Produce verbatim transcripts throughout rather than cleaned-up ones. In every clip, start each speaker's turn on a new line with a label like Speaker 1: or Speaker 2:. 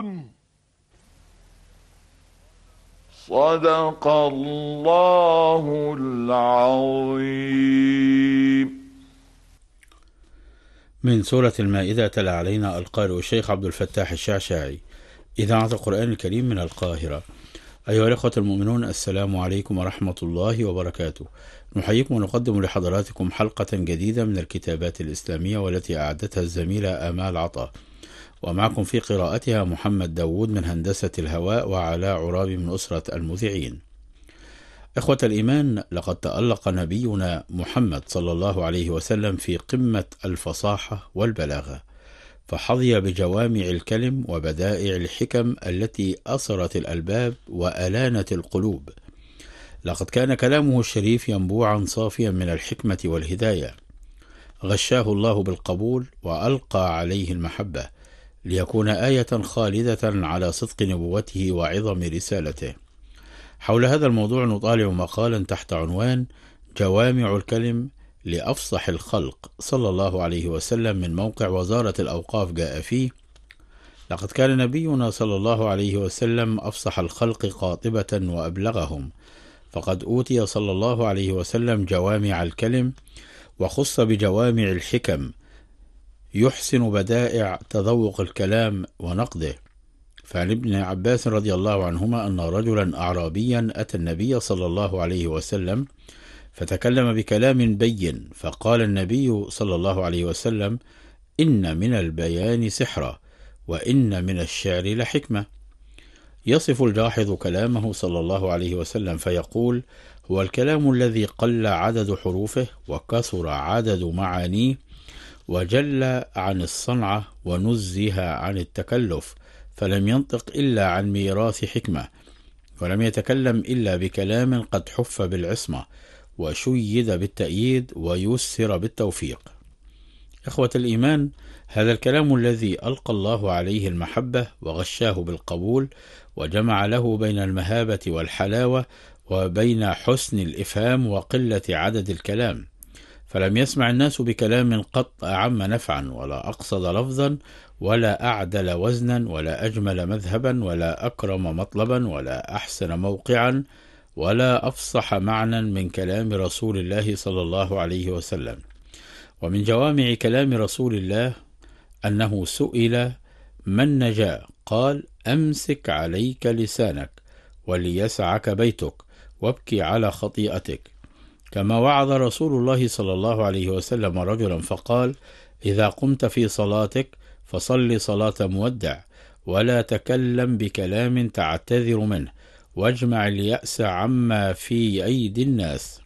Speaker 1: صدق الله العظيم.
Speaker 2: من سورة المائدة تلا علينا القارئ الشيخ عبد الفتاح الشعشاعي، إذاعة القرآن الكريم من القاهرة. أيها الأخوة المؤمنون، السلام عليكم ورحمة الله وبركاته. نحييكم ونقدم لحضراتكم حلقة جديدة من الكتابات الإسلامية والتي أعدتها الزميلة آمال عطا، ومعكم في قراءتها محمد داود من هندسة الهواء وعلاء عرابي من أسرة المذيعين. إخوة الإيمان، لقد تألق نبينا محمد صلى الله عليه وسلم في قمة الفصاحة والبلاغة، فحظي بجوامع الكلم وبدائع الحكم التي أثرت الألباب وألانت القلوب. لقد كان كلامه الشريف ينبوعا صافيا من الحكمة والهداية، غشاه الله بالقبول وألقى عليه المحبة ليكون آية خالدة على صدق نبوته وعظم رسالته. حول هذا الموضوع نطالع مقالا تحت عنوان جوامع الكلم لأفصح الخلق صلى الله عليه وسلم من موقع وزارة الأوقاف. جاء فيه: لقد كان نبينا صلى الله عليه وسلم أفصح الخلق قاطبة وأبلغهم، فقد أوتي صلى الله عليه وسلم جوامع الكلم وخص بجوامع الحكم، يحسن بدائع تذوق الكلام ونقده. فعن ابن عباس رضي الله عنهما أن رجلا أعرابيا أتى النبي صلى الله عليه وسلم فتكلم بكلام بين، فقال النبي صلى الله عليه وسلم: إن من البيان سحرا، وإن من الشعر لحكمة. يصف الجاحظ كلامه صلى الله عليه وسلم فيقول: هو الكلام الذي قل عدد حروفه وكثر عدد معانيه، وجل عن الصنعة ونزه عن التكلف، فلم ينطق إلا عن ميراث حكمة، ولم يتكلم إلا بكلام قد حف بالعصمة وشيد بالتأييد ويسر بالتوفيق. إخوة الإيمان، هذا الكلام الذي ألقى الله عليه المحبة وغشاه بالقبول، وجمع له بين المهابة والحلاوة وبين حسن الإفهام وقلة عدد الكلام، فلم يسمع الناس بكلام قط أعم نفعا ولا أقصد لفظا ولا أعدل وزنا ولا أجمل مذهبا ولا أكرم مطلبا ولا أحسن موقعا ولا أفصح معنى من كلام رسول الله صلى الله عليه وسلم. ومن جوامع كلام رسول الله أنه سئل: من نجا؟ قال: أمسك عليك لسانك وليسعك بيتك وابكي على خطيئتك. كما وعظ رسول الله صلى الله عليه وسلم رجلا فقال: إذا قمت في صلاتك فصل صلاة مودع، ولا تكلم بكلام تعتذر منه، واجمع اليأس عما في أيدي الناس.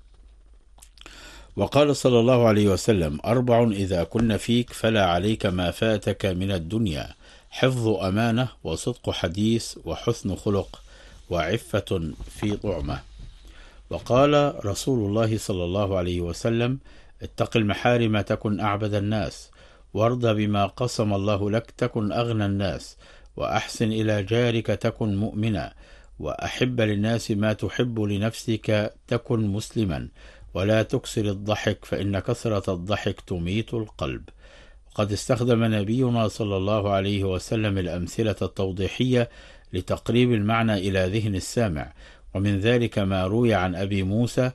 Speaker 2: وقال صلى الله عليه وسلم: أربع إذا كن فيك فلا عليك ما فاتك من الدنيا: حفظ أمانة، وصدق حديث، وحسن خلق، وعفة في طعمة. وقال رسول الله صلى الله عليه وسلم: اتق المحارم تكن أعبد الناس، وارض بما قسم الله لك تكن أغنى الناس، وأحسن إلى جارك تكن مؤمنا، وأحب للناس ما تحب لنفسك تكن مسلما، ولا تكسر الضحك فإن كثرة الضحك تميت القلب. وقد استخدم نبينا صلى الله عليه وسلم الأمثلة التوضيحية لتقريب المعنى إلى ذهن السامع، ومن ذلك ما روي عن أبي موسى